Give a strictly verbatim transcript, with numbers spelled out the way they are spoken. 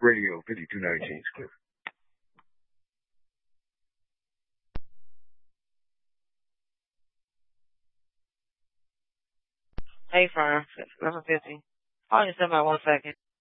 Radio fifty-two nineteen is clear. Hey, firm. eleven fifty. Hold yourself by one second.